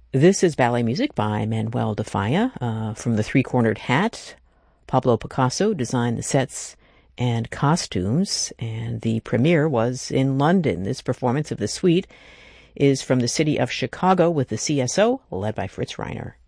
This is ballet music by Manuel de Falla from The Three-Cornered Hat. Pablo Picasso designed the sets and costumes, and the premiere was in London. This performance of the suite is from the city of Chicago with the CSO, led by Fritz Reiner.